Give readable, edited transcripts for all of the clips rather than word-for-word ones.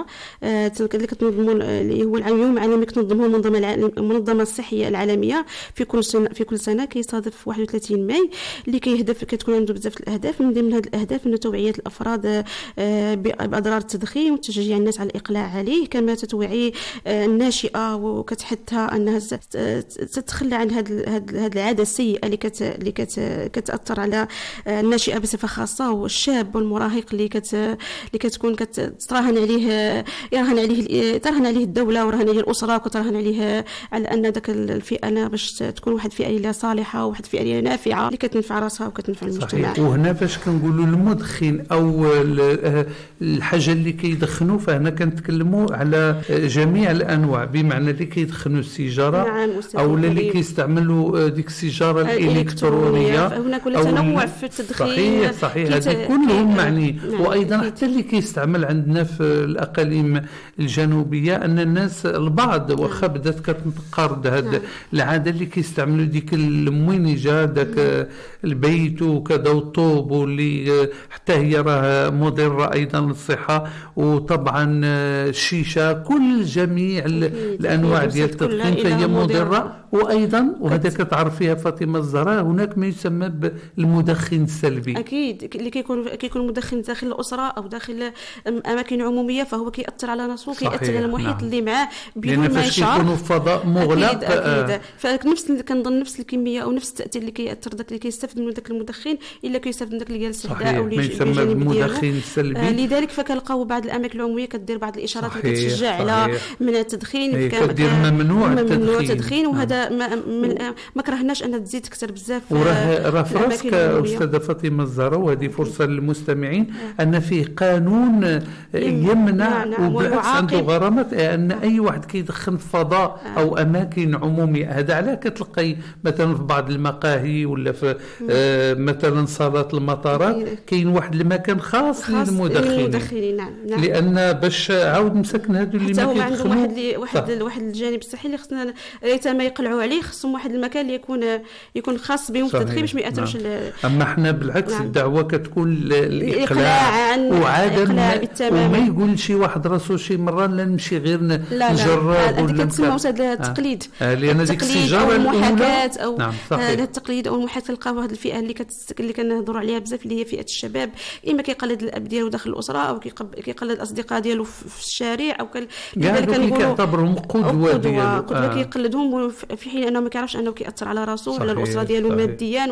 الصحيه اللي كتنظموا اللي هو اليوم العالمي كتنظمه المنظمه الصحيه العالميه في كل سنه كيصادف 31 ماي اللي كتكون عنده بزاف الاهداف. من ضمن هذه الاهداف انه توعيه الافراد باضرار التدخين وتشجيع الناس على الاقلاع عليه، كما توعي الناشئه وكتحثها انها تتخلى عن هذه العاده السيئه اللي كتاثر على الناشئه بصفه خاصه والشاب والمراهق اللي كتكون كتراهن عليه ترهن عليه الدوله ورهن عليه الاسره وكترهن عليه على ان ذاك الفئه باش تكون واحد الفئه اللي صالحه وواحد الفئه اللي نافعه اللي كتنفع راسها وكتنفع المجتمع. صحيح. وهنا فاش كنقولوا المدخن او الحاجه اللي كيدخنوا فهنا كنتكلموا على جميع الانواع، بمعنى اللي كيدخنوا السيجاره نعم او اللي كيستعملوا ديك السيجاره الالكترونيه. فهنا كل تنوع في التدخين. صحيح هذه كلهم معني. وايضا حتى اللي كيستعمل عندنا في الاقاليم الجنوبيه ان الناس البعض واخا بدات كتنقرض هذه العاده اللي كيستعملوا ديك الموينجه داك البيت وكذا والطوب واللي حتى هي راه مضره ايضا للصحه، وطبعا الشيشه كل جميع الانواع ديال التدخين فهي مضره. وايضا وهذا كتعرف فيها فاطمه الزهراء هناك ما يسمى بالمدخن السلبي. اكيد اللي كيكون مدخن داخل الاسره او داخل اماكن عموميه فهو كيأثر على نفسه وكيأثر على المحيط اللي معاه بدون ما يشعر، كيكونوا في فضاء مغلق. اكيد فنفس كنظن نفس الكميه او نفس التاثير اللي كيأثر داك اللي كيستافد من داك المدخن الا كيستافد من داك اللي جالس يحدا او اللي يسمى بالمدخن السلبي. لذلك فكنلقاو بعض الاماكن العموميه كدير بعض الاشارات اللي كتشجع على منع التدخين، كدير ممنوع التدخين. وهذا ما كرهناش ان تزيد تكثر بزاف. وراه في راسك استاذه فاطمه الزهراء، وهذه فرصه للمستمعين ان فيه قانون يمنع وبالعكس عنده غرامات ان اي واحد كيدخن في فضاء او اماكن عموميه. هذا على كتلقي مثلا في بعض المقاهي ولا في مثلا صالات المطارات كاين واحد المكان خاص للمدخنين. نعم. لان باش عاود مسكن هذو اللي ما كيدخنوا واحد الجانب الصحي اللي خصنا ريت ما يقلعوا عليه، خصهم واحد المكان اللي يكون خاص بهم في التدخين باش ما ياثروش. اما احنا بالعكس الدعوه كتكون الاقلاع وعدم وما يقول شي واحد راسو شي مره لا نمشي غير نجرب ولا كتسمى هذا التقليد. لان ديك السيجاره المحاكاه او هذا التقليد او المحاكاه تلقاو هذه الفئه اللي كنهضروا عليها بزاف اللي هي فئه الشباب، اما كيقلد الاب ديالو داخل الاسره او كيقلد الاصدقاء ديالو في الشارع او كيعتبرهم قدوه ديالو كيقلدهم في حين انه ما كيعرفش انه كيأثر على راسو ولا الاسره ديالو ماديا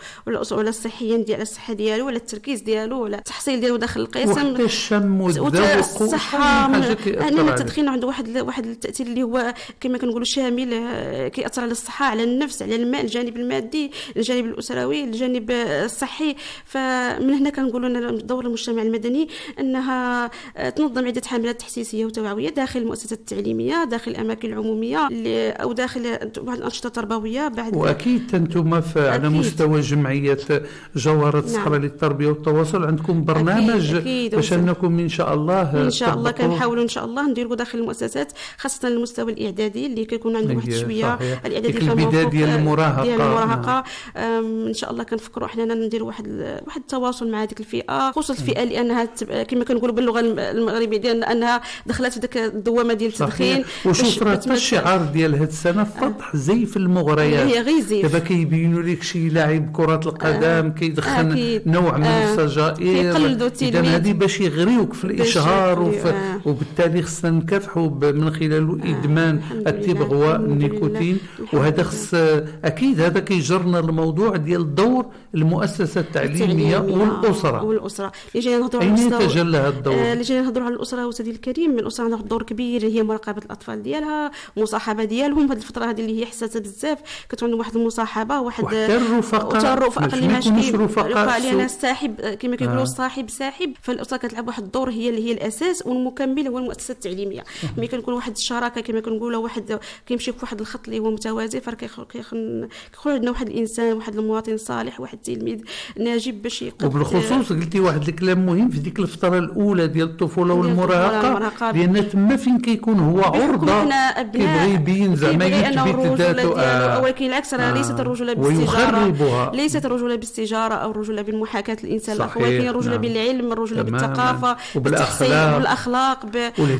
ولا صحيا ديال الصحه ديالو ولا التركيز ديالو ولا التحصيل ديالو داخل القسم وحتى الشم والذوق الصحه. لان التدخين عنده واحد التاثير اللي هو كما كنقولوا شامل، كيأثر على الصحه على النفس على الجانب المادي الجانب الاسروي الجانب الصحي. فمن هنا كنقولوا ان دور المجتمع المدني انها تنظم عده حملات تحسيسيه وتوعويه داخل المؤسسات التعليميه داخل الاماكن العموميه او داخل بعض الانشطه التربويه. واكيد انتم على مستوى جمعيه جوهره الصحراء للتربيه والتواصل عندكم برنامج باش انكم ان شاء الله كنحاولوا ان شاء الله نديروا داخل المؤسسات خاصه المستوى الاعدادي اللي كيكون عنده واحد شويه الاعدادي البدايه ديال المراهقه. ان شاء الله كنفكروا حنا نديروا واحد التواصل مع هذيك الفئه، خصوصا الفئه لانها كما كنقولوا باللغه المغربيه ديالنا انها دخلت في ديك الدوامه ديال التدخين. وشوف راه الشعار ديال هذه السنه فتح زيف المغريات. هي غير زيف. دابا كيبينوا لك شي لاعب كره القدم كيدخن نوع من السجائر، اذا هذه باش يغريوك في الاشهار وبالتالي خصنا نكافحوا من خلال ادمان التبغ والنيكوتين. وهذا خص اكيد هذا كيجرنا الموضوع ديال دور المؤسسه التعليميه والاسره اللي جايين نهضروا على يتجلى هذا الدور اللي جايين نهضروا على الاسره وسيدي الكريم. الاسره عندها دور كبير، هي مراقبه الاطفال ديالها مصاحبه ديالهم. هذه الفتره هذه اللي هي حساسه بزاف كتكون عندهم واحد المصاحبه وحتى الرفقاء اللي ماشي رفقاء لان الساحب كما كيقولوا الصاحب ساحب. فالاسره كتلعب واحد الدور هي اللي هي الاساس، والمكمل هو المؤسسه التعليميه. ملي كنكون واحد الشراكه كما كنقولوا واحد كيمشي في واحد الخط اللي هو متوازي كيخرج عندنا واحد الانسان واحد المواطن صالح واحد التلميذ ناجب باش يقدر. وبالخصوص قلتي واحد الكلام مهم في ديك الفتره الاولى ديال الطفوله والمراهقه، لان تما فين كيكون هو عرضه كيبغي يبين زعما يثبت ذاته ولكن العكس ليست الرجوله بالسجاره، ليست الرجوله بالسجاره او الرجوله بالمحاكاه الانسان الاخر، ولكن الرجوله بالعلم الرجوله بالثقافه وبالاخلاق